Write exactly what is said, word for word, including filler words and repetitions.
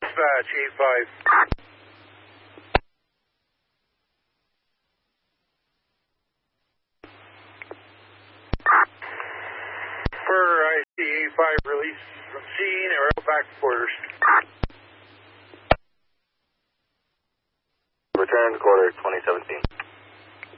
Dispatch, eight five. For I C eight five, release from scene, aerial back to quarters. Return to quarter twenty seventeen.